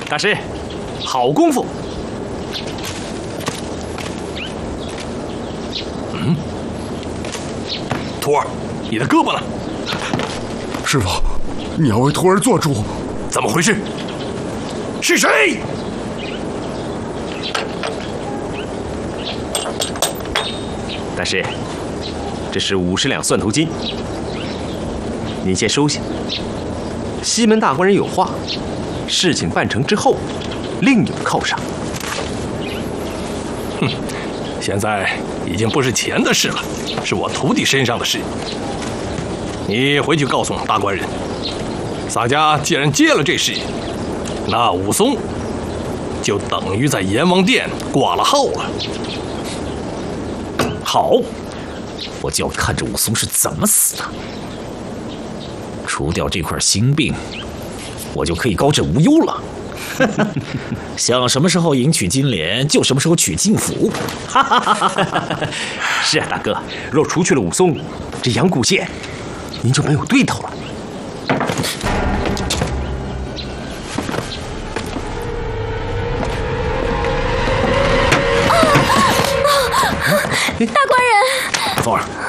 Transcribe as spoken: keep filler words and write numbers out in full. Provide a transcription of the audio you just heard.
大师，好功夫！ 嗯，徒儿，你的胳膊呢？ 师傅，你要为徒儿做主。 怎么回事？是谁？ 大师，这是五十两蒜头金，您先收下。西门大官人有话，事情办成之后，另有犒赏。 哼，现在已经不是钱的事了，是我徒弟身上的事。你回去告诉大官人，洒家既然接了这事，那武松就等于在阎王殿挂了号了。 好，我就要看着武松是怎么死的。除掉这块心病，我就可以高枕无忧了。想什么时候迎娶金莲，就什么时候娶金府。 是啊，大哥，若除去了武松，这阳谷县您就没有对头了。 大官人， 凤儿，